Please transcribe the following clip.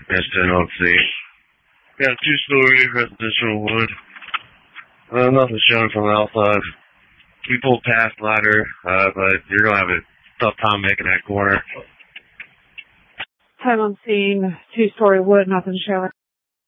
Yes, 10 on C. Yeah, 2-story residential wood. Nothing showing from the outside. We pulled past ladder, but you're going to have a tough time making that corner. 10 on scene, 2-story wood, nothing showing.